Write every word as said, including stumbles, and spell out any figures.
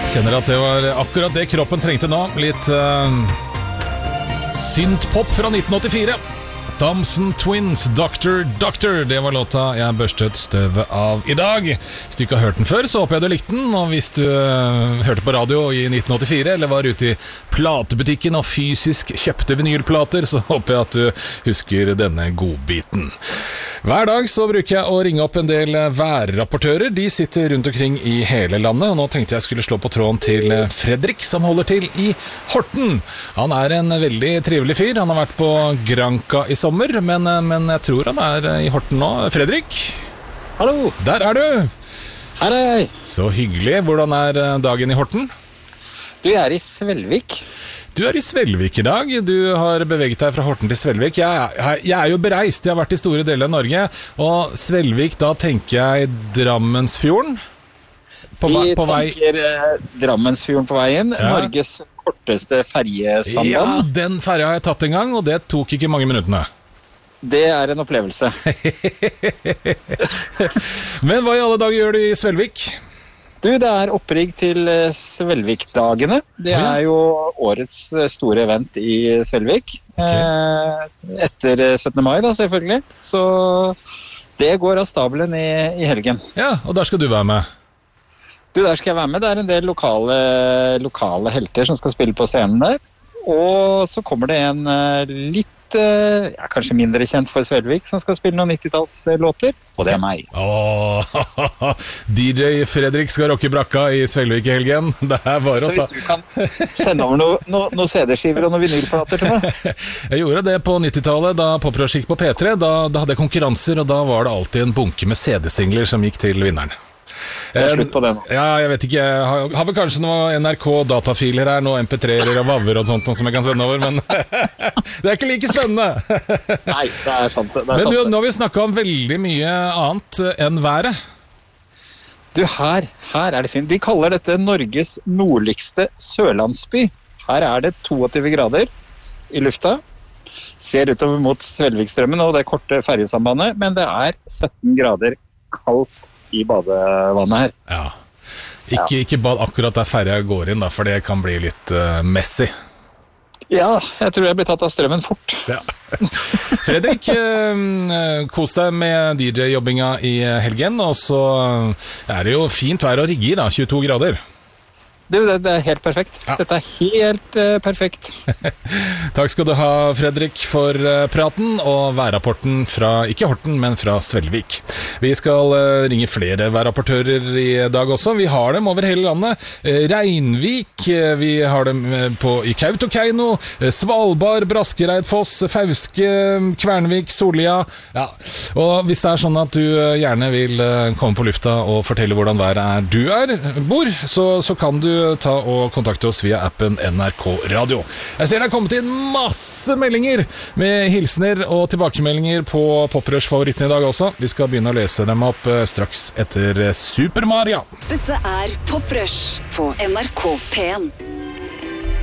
Kjenner at det var akkurat det kroppen trengte nå. Litt uh, syntpop fra nitten åttifire. Thompson Twins, Doctor, Doctor. Det var låta jeg børstet støvet av i dag. Hvis du ikke har hørt den før, så håper jeg du likte den. Og hvis du uh, hørte på radio i nitten åttifire, eller var ute i platebutikken og fysisk kjøpte vinylplater, så håper jeg at du husker denne godbiten. Hver dag så bruker jeg å ringe opp en del værrapportører. De sitter rundt omkring i hele landet, og nå tenkte jeg skulle slå på tråden til Fredrik, som holder til i Horten. Han er en veldig trivelig fyr. Han har vært på Granca i sommer, men, men jeg tror han er i Horten nå. Fredrik? Hallo! Der er du! Her er jeg. Så hyggelig. Hvordan er dagen i Horten? Du er i Svelvik. Du er i Svelvik i dag. Du har beveget deg fra Horten til Svelvik. Jeg, jeg, jeg er jo bereist. Jeg har vært i store deler av Norge. Og Svelvik, da tenker jeg Drammensfjorden. På, Vi på vei... tenker eh, Drammensfjorden på veien. Ja. Norges korteste ferjesamband. Ja, den ferja har jeg tatt en gang, og det tok ikke mange minuttene. Det er en opplevelse. Men hva i alle dager gjør du i Svelvik? Du, det er opprigg til eh, Svelvikdagene. Det Ja. er jo årets eh, store event i Svelvik. Eh, etter eh, syttende mai da, selvfølgelig. Så det går av stabelen i, i helgen. Ja, og der skal du være med. Du, der skal jeg være med. Det er en del lokale, lokale helter som skal spille på scenen der. Og så kommer det en eh, litt, eh, ja, kanskje mindre kjent for Svelvik, som skal spille noen nittitallslåter. Og det er meg. Åh, D J Fredrik skal rocke brakka i Svelvik i helgen. Det er bare Så å ta... hvis du kan sende over noen noe, noe C D-skiver og noen vinylplater til meg. Jeg gjorde det på nittitallet da Poprock gikk på P tre. Da, da hadde jeg konkurranser, og da var det alltid en bunke med C D-singler som gikk til vinneren. Det er slutt på det nå. Ja, jeg vet ikke. Jeg har, har vel kanskje noen N R K-datafiler her, noen M P tre-er og vavver og sånt som jeg kan sende over, men det er ikke like spennende. Nei, det er sant. Det er Men du, sant. nå har vi snakket om veldig mye annet enn været. Du, her, her er det fint. De kaller dette Norges nordligste sørlandsby. Her er det toogtyve grader i lufta. Ser utover mot Svelvikstrømmen og det korte ferjesambandet, men det er sytten grader kaldt i badevannet her. Ja. Ikke, ikke bad akkurat der ferja går inn, da, for det kan bli litt uh, messy. Ja, jeg tror jeg blir tatt av strømmen fort. Ja. Fredrik, uh, kos deg med D J-jobbinga i helgen, og så er det jo fint vær å rigge i, da, tjueto grader. Det, det, det er helt perfekt. Ja. Dette er helt uh, perfekt. Takk skal du ha, Fredrik, for uh, praten og værrapporten fra, ikke Horten, men fra Svelvik. Vi skal uh, ringe flere værrapportører i dag også. Vi har dem over hele landet. Uh, Reinvik, uh, vi har dem uh, på, i Kautokeino, uh, Svalbard, Braskereidfoss, Fauske, Kvernvik, Solia. Ja. Og hvis det er sånn at du uh, gjerne vil uh, komme på lufta og fortelle hvordan været er du er, bor, så, så kan du ta og kontakte oss via appen N R K Radio. Jeg ser det har kommet inn masse meldinger med hilsener og tilbakemeldinger på Poprush-favoritten i dag også. Vi skal begynne å lese dem opp straks etter Super Mario. Dette er Poprush på N R K P en.